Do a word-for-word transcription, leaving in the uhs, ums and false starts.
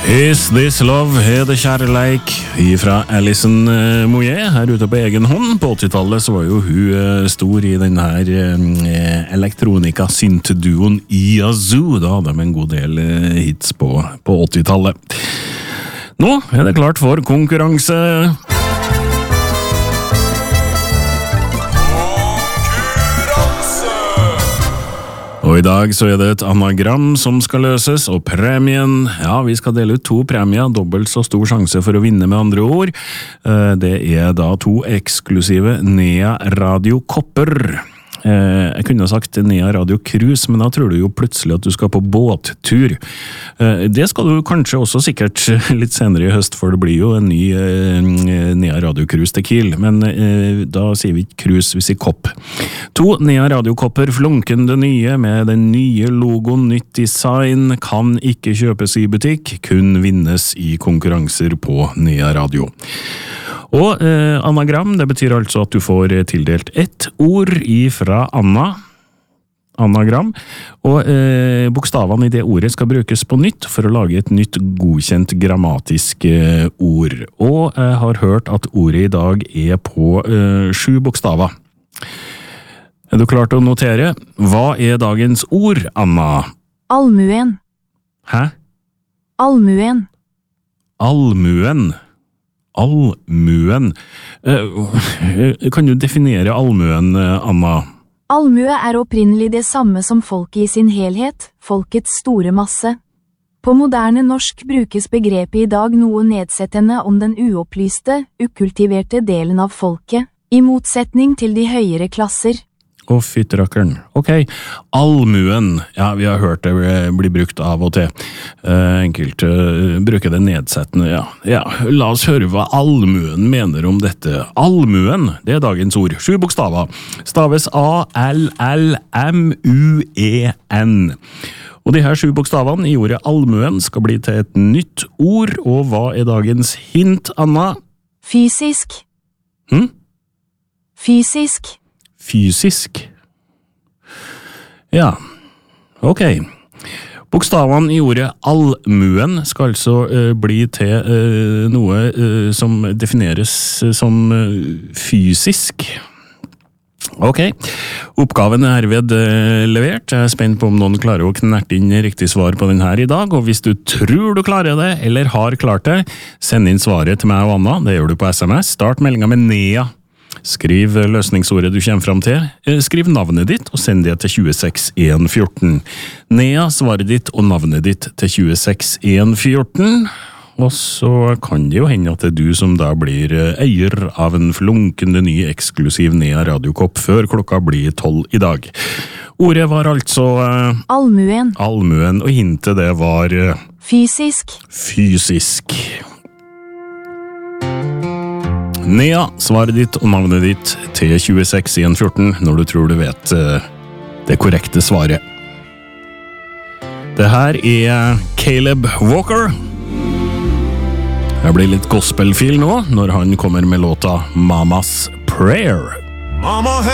Is This Love, er det kjærleik fra Alison Moyet her ute på egen hånd. På åttitallet så var jo hun stor i den her elektronika-synth-duoen Yazoo. Da hadde de en god del hits på, på åttitallet. Nå er det klart for konkurranse. Og i dag så er det et anagram som skal løses, og premien, ja, vi skal dele ut to premier, dobbelt så stor sjanse for å vinne med andre ord. Det er da to eksklusive Nea Radio-kopper. Jeg kunne sagt Nea Radio Cruise, men da tror du jo plutselig at du skal på båttur. Det skal du kanskje også sikkert litt senere i høst, for det blir jo en ny Nea Radio Cruise til Kiel, men da sier vi ikke cruise, vi sier kopp. To Nea Radio-kopper, flunkende nye med den nye logoen, nytt design, kan ikke kjøpes i butikk, kun vinnes i konkurranser på Nea Radio. Og eh, anagram, det betyr altså at du får tildelt ett ord ifra Anna, anagram, og eh, bokstavene i det ordet skal brukes på nytt for å lage et nytt godkjent grammatisk eh, ord. Og jeg har hørt at ordet i dag er på eh, sju bokstaver. Er du klar til å notere? Hva er dagens ord, Anna? Almuen. Hæ? Almuen. Almuen. Almuen. Eh, kan du definere almuen, Anna? Almue er opprinnelig det samme som folket i sin helhet, folkets store masse. På moderne norsk brukes begrepet i dag noe nedsettende om den uopplyste, ukultiverte delen av folket, i motsetning til de høyere klasser. Å, fytterakkeren. Ok, almuen. Ja, vi har hørt det bli brukt av og til. Uh, enkelte uh, bruker det nedsettende, ja. Ja, la oss høre hva almuen mener om dette. Almuen, det er dagens ord. Sju bokstaver. Staves A L L M U E N. Og de her sju bokstavene i ordet almuen skal bli til et nytt ord, og hva er dagens hint, Anna? Fysisk. Hm? Fysisk. Fysisk. Ja, ok. Bokstavene i ordet almuen skal altså uh, bli til uh, noe uh, som defineres som uh, fysisk. Ok, oppgaven er herved uh, levert. Jeg er spent på om noen klarer å knerte inn riktig svar på den her i dag, og hvis du tror du klarer det, eller har klart det, send inn svaret til meg og Anna. Det gjør du på S M S. Start meldinga med Nea. Skriv løsningsordet du kommer frem til, skriv navnet ditt og send det til tjueseks en fjorten. Nea, svaret ditt og navnet ditt til tjueseks en fjorten, og så kan det jo hende at det er du som da blir eier av en flunkende ny eksklusiv Nea radiokopp før klokka blir tolv i dag. Ordet var altså uh, Almuen. Almuen, og hintet det var uh, Fysisk. Fysisk. Nea, svaret ditt og navnet ditt til tjueseks en fjorten når du tror du vet uh, det korrekte svaret. Det her er Caleb Walker. Det blir litt gospelfil nå når han kommer med låta Mama's Prayer. Mama